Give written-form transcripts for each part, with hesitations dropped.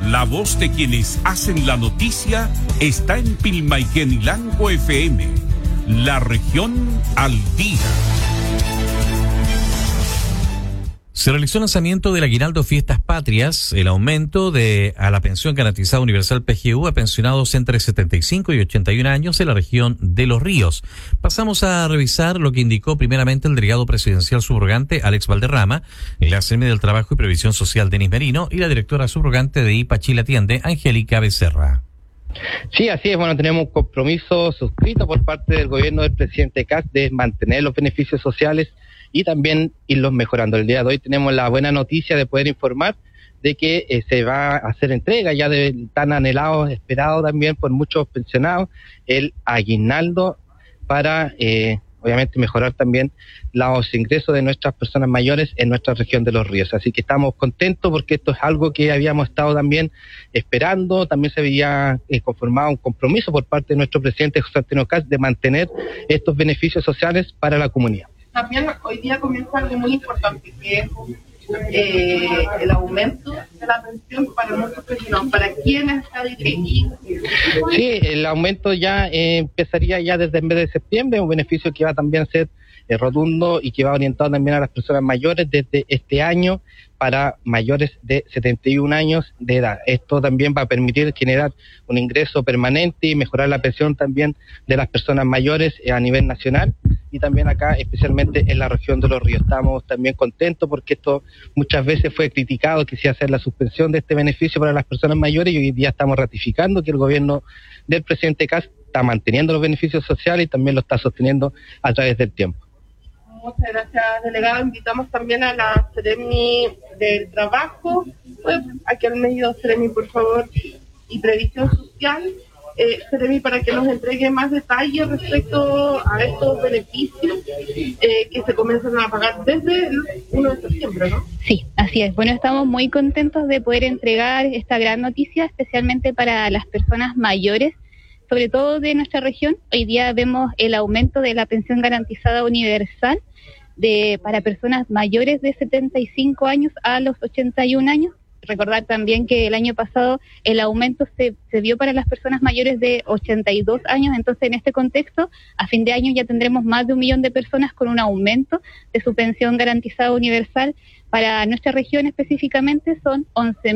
La voz de quienes hacen la noticia está en Pilmaiquén y Lanco FM. La región al día. Se realizó el lanzamiento del aguinaldo Fiestas Patrias, el aumento a la pensión garantizada universal PGU a pensionados entre 75 y 81 años en la región de Los Ríos. Pasamos a revisar lo que indicó primeramente el delegado presidencial subrogante Alex Valderrama, la CM del Trabajo y Previsión Social Denis Merino y la directora subrogante de IPA Chile Atiende, Angélica Becerra. Sí, así es. Bueno, tenemos un compromiso suscrito por parte del gobierno del presidente Kast de mantener los beneficios sociales y también irlos mejorando. El día de hoy tenemos la buena noticia de poder informar de que se va a hacer entrega ya del tan anhelado, esperado también por muchos pensionados, el aguinaldo para obviamente mejorar también los ingresos de nuestras personas mayores en nuestra región de Los Ríos. Así que estamos contentos porque esto es algo que habíamos estado también esperando. También se había conformado un compromiso por parte de nuestro presidente José Antonio Kast de mantener estos beneficios sociales para la comunidad. También hoy día comienza algo muy importante, que es el aumento de la pensión para muchos pensionados. ¿Para quiénes está dirigido? Sí, el aumento ya empezaría ya desde el mes de septiembre, un beneficio que va también a ser rotundo y que va orientado también a las personas mayores desde este año para mayores de 71 años de edad. Esto también va a permitir generar un ingreso permanente y mejorar la pensión también de las personas mayores a nivel nacional y también acá especialmente en la región de Los Ríos. Estamos también contentos porque esto muchas veces fue criticado, que se iba a hacer la suspensión de este beneficio para las personas mayores y hoy día estamos ratificando que el gobierno del presidente Kast está manteniendo los beneficios sociales y también lo está sosteniendo a través del tiempo. Muchas gracias, delegado. Invitamos también a la Seremi del Trabajo, aquí al medio, Seremi, por favor, y Previsión Social. Seremi, para que nos entregue más detalles respecto a estos beneficios que se comienzan a pagar desde el 1 de septiembre, ¿no? Sí, así es. Bueno, estamos muy contentos de poder entregar esta gran noticia, especialmente para las personas mayores, sobre todo de nuestra región. Hoy día vemos el aumento de la pensión garantizada universal para personas mayores de 75 años a los 81 años. Recordar también que el año pasado el aumento se dio para las personas mayores de 82 años, entonces en este contexto, a fin de año ya tendremos más de 1 millón de personas con un aumento de su pensión garantizada universal. Para nuestra región específicamente son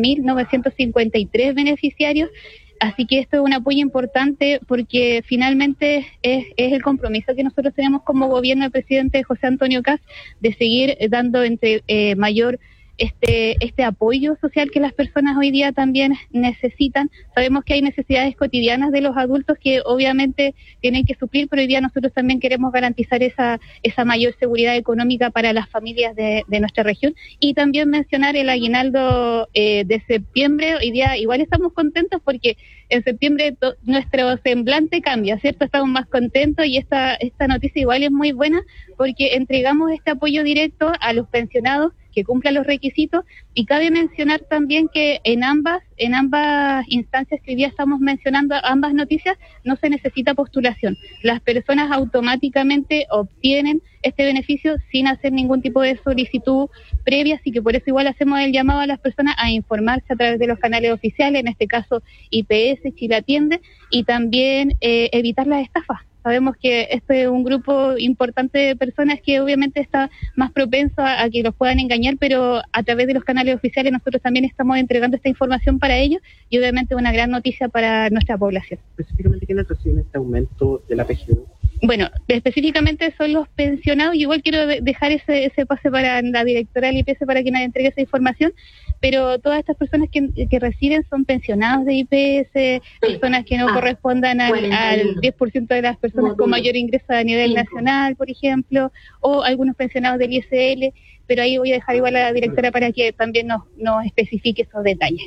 11.953 beneficiarios. Así que esto es un apoyo importante porque finalmente es el compromiso que nosotros tenemos como gobierno del presidente José Antonio Kast de seguir dando mayor este apoyo social que las personas hoy día también necesitan. Sabemos que hay necesidades cotidianas de los adultos que obviamente tienen que suplir, pero hoy día nosotros también queremos garantizar esa mayor seguridad económica para las familias de nuestra región. Y también mencionar el aguinaldo de septiembre. Hoy día igual estamos contentos porque en septiembre nuestro semblante cambia, ¿cierto? Estamos más contentos y esta noticia igual es muy buena porque entregamos este apoyo directo a los pensionados que cumplan los requisitos, y cabe mencionar también que en ambas instancias que hoy día estamos mencionando, ambas noticias, no se necesita postulación. Las personas automáticamente obtienen este beneficio sin hacer ningún tipo de solicitud previa, así que por eso igual hacemos el llamado a las personas a informarse a través de los canales oficiales, en este caso IPS, Chile Atiende, y también evitar las estafas. Sabemos que este es un grupo importante de personas que obviamente está más propenso a que los puedan engañar, pero a través de los canales oficiales nosotros también estamos entregando esta información para ellos y obviamente una gran noticia para nuestra población. ¿Específicamente quiénes reciben este aumento de la PGU? Bueno, específicamente son los pensionados. Yo igual quiero dejar ese pase para la directora del IPS para que nos entregue esa información, pero todas estas personas que reciben son pensionados de IPS, personas que no correspondan al 10% de las personas con mayor ingreso a nivel nacional, por ejemplo, o algunos pensionados del ISL, pero ahí voy a dejar igual a la directora para que también nos especifique esos detalles.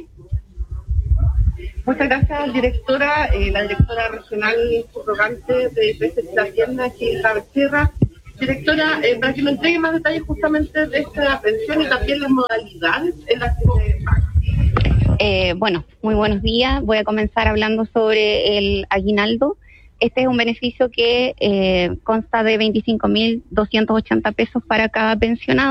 Muchas gracias, directora. La directora regional subrogante de IPS de la tienda, Angélica Becerra. Directora, para que nos entregue más detalles justamente de esta pensión y también las modalidades en las que se paga. Bueno, muy buenos días. Voy a comenzar hablando sobre el aguinaldo. Este es un beneficio que consta de 25.280 pesos para cada pensionado.